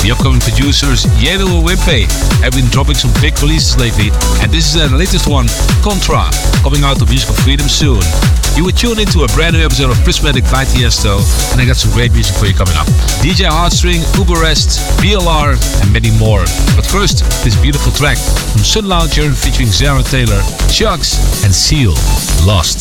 The upcoming producers Yedel and Wimpy have been dropping some big releases lately, and this is the latest one, Contra, coming out of Musical Freedom soon. You will tune into a brand new episode of Prismatic by Tiesto, and I got some great music for you coming up. DJ Heartstring, Uberest, BLR, and many more. But first, this beautiful track from Sun Lounger featuring Zara Taylor, Chucks, and Seal, Lost.